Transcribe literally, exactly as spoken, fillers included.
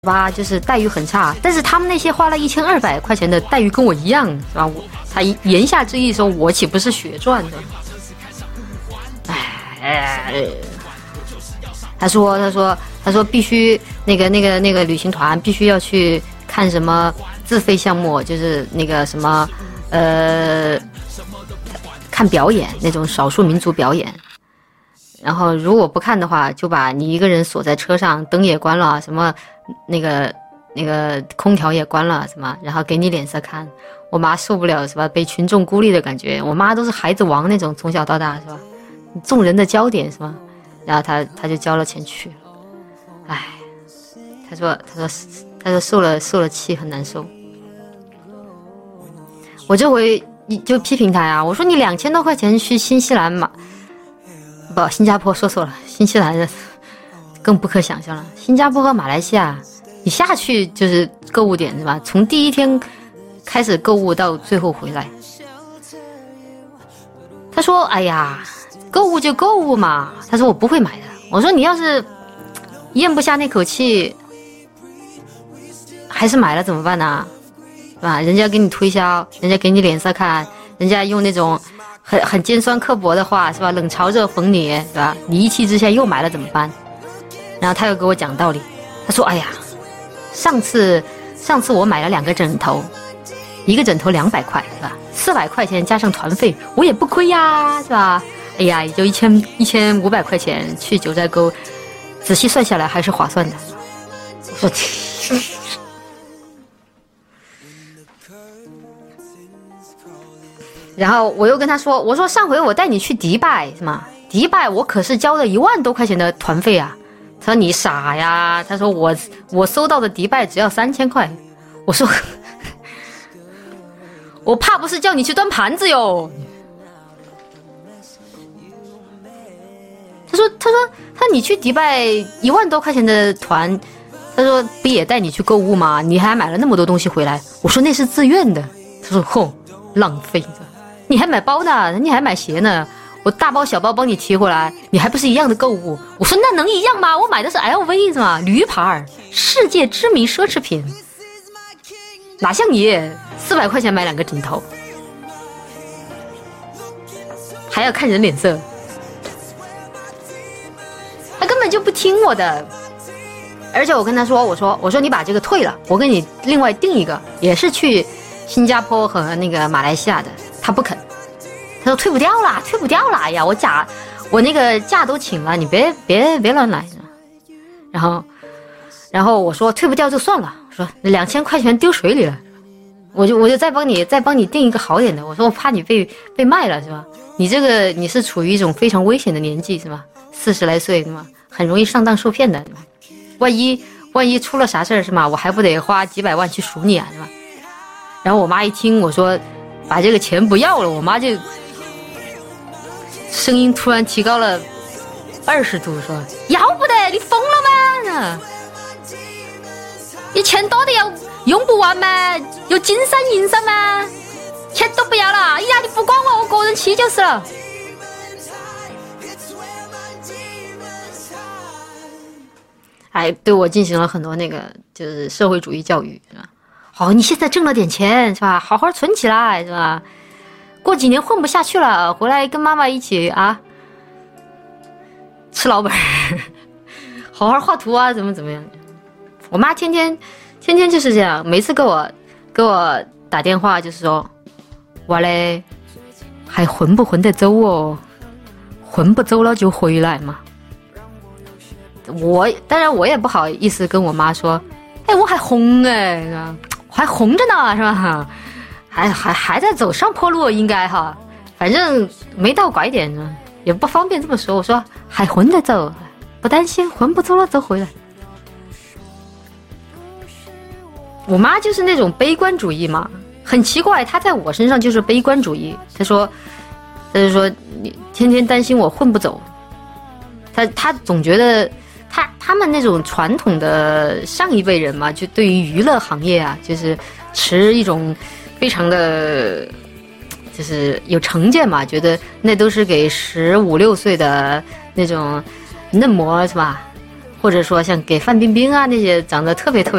吧，就是待遇很差，但是他们那些花了一千二百块钱的待遇跟我一样，是吧？我他言下之意说，我岂不是血赚的？哎，他说，他说，他说必须那个那个那个旅行团必须要去看什么自费项目，就是那个什么呃，看表演那种少数民族表演。然后如果不看的话，就把你一个人锁在车上，灯也关了，什么那个那个空调也关了，什么，然后给你脸色看。我妈受不了，是吧？被群众孤立的感觉。我妈都是孩子王那种，从小到大，是吧？众人的焦点，是吧？然后她她就交了钱去。唉，她说她说她说受了受了气，很难受。我这回就批评她呀，我说你两千多块钱去新西兰嘛。不，新加坡说错了，新西兰的更不可想象了。新加坡和马来西亚，你下去就是购物点是吧？从第一天开始购物到最后回来。他说：“哎呀，购物就购物嘛。”他说：“我不会买的。”我说：“你要是咽不下那口气，还是买了怎么办呢？是吧？人家给你推销，人家给你脸色看，人家用那种。”很很尖酸刻薄的话是吧？冷嘲热讽你是吧？你一气之下又买了怎么办？然后他又给我讲道理，他说：“哎呀，上次上次我买了两个枕头，一个枕头两百块是吧？四百块钱加上团费，我也不亏呀，是吧？哎呀，也就一千一千五百块钱去九寨沟，仔细算下来还是划算的。”我说。然后我又跟他说，我说上回我带你去迪拜是吗？迪拜我可是交了一万多块钱的团费啊。他说你傻呀，他说我我收到的迪拜只要三千块。我说我怕不是叫你去端盘子哟。他说他说他说你去迪拜一万多块钱的团，他说不也带你去购物吗？你还买了那么多东西回来。我说那是自愿的。他说吼，浪费。你还买包呢，你还买鞋呢，我大包小包帮你提回来，你还不是一样的购物？我说那能一样吗？我买的是 L V 是吗？驴牌，世界知名奢侈品，哪像你四百块钱买两个枕头，还要看人脸色，他根本就不听我的。而且我跟他说，我说我说你把这个退了，我给你另外订一个，也是去新加坡和那个马来西亚的。他不肯，他说退不掉了，退不掉了。哎呀，我假，我那个假都请了，你别别别乱来。然后，然后我说退不掉就算了，我说两千块钱丢水里了，我就我就再帮你再帮你订一个好点的。我说我怕你被被卖了是吧？你这个你是处于一种非常危险的年纪是吧？四十来岁是吧？很容易上当受骗的，对吧？万一万一出了啥事儿是吗？我还不得花几百万去赎你啊是吧？然后我妈一听我说。把这个钱不要了，我妈就声音突然提高了二十度，说：“要不得，你疯了吗？你钱多的要用不完吗？有金山银山吗？钱都不要了！哎呀，你不管我，我个人去就是了。”还对我进行了很多那个就是社会主义教育，是吧？哦，你现在挣了点钱是吧？好好存起来是吧？过几年混不下去了，回来跟妈妈一起啊，吃老本，好好画图啊，怎么怎么样？我妈天天天天就是这样，每次给我给我打电话就是说，我嘞还混不混得走哦？混不走了就回来嘛。我当然我也不好意思跟我妈说，哎，我还红哎，是吧？还红着呢是吧？还还还在走上坡路应该哈，反正没到拐点呢，也不方便这么说。我说还混得走，不担心，混不走了走回来。我妈就是那种悲观主义嘛，很奇怪，她在我身上就是悲观主义。她说，她就说你天天担心我混不走，她她总觉得。他他们那种传统的上一辈人嘛，就对于娱乐行业啊，就是持一种非常的，就是有成见嘛，觉得那都是给十五六岁的那种嫩模是吧？ 或者说像给范冰冰啊那些长得特别特别